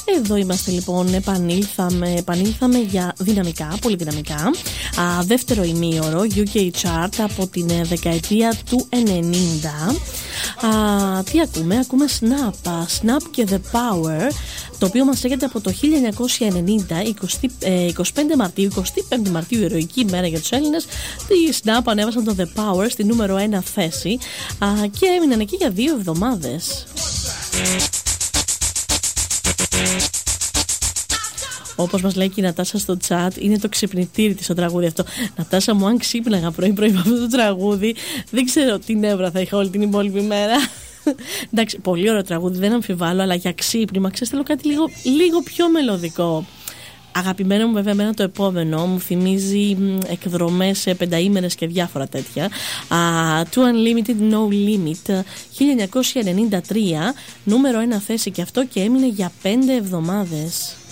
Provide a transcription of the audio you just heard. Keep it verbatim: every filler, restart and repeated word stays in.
Εδώ είμαστε λοιπόν, επανήλθαμε, επανήλθαμε για δυναμικά, πολύ δυναμικά. Α, δεύτερο ημίωρο γιου κέι Chart από την δεκαετία του ενενήντα. Α, τι ακούμε, ακούμε Snap, Snap και The Power, το οποίο μας έρχεται από το χίλια εννιακόσια ενενήντα, εικοστή πέμπτη Μαρτίου, εικοστή πέμπτη Μαρτίου, ηρωική ημέρα για τους Έλληνες. Οι Snap ανέβασαν το The Power στη νούμερο ένα θέση α, και έμειναν εκεί για δύο εβδομάδες. Όπως μας λέει και η Νατάσα στο chat, είναι το ξυπνητήρι της το τραγούδι αυτό. Νατάσα μου, αν ξύπναγα πρωί-πρωί με αυτό το τραγούδι, δεν ξέρω τι νεύρα θα είχα όλη την υπόλοιπη μέρα. Εντάξει, πολύ ωραίο τραγούδι, δεν αμφιβάλλω, αλλά για ξύπνημα, ξέρεις, θέλω κάτι λίγο, λίγο πιο μελωδικό. Αγαπημένο μου βέβαια εμένα το επόμενο, μου θυμίζει εκδρομές σε πενταήμερες και διάφορα τέτοια. uh, To Unlimited No Limit, χίλια εννιακόσια ενενήντα τρία, νούμερο ένα θέση και αυτό, και έμεινε για πέντε εβδομάδες.